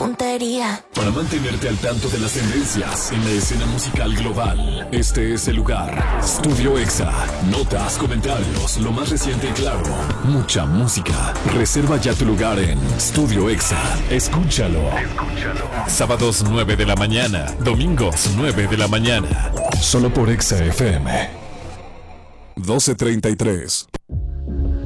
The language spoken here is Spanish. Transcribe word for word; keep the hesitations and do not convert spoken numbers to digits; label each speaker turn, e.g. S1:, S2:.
S1: tontería.
S2: Para mantenerte al tanto de las tendencias en la escena musical global, este es el lugar. Estudio Exa. Notas, comentarios, lo más reciente y claro. Mucha música. Reserva ya tu lugar en Estudio Exa. Escúchalo. Escúchalo. Sábados nueve de la mañana. Domingos nueve de la mañana. Solo por Exa F M. doce treinta y tres.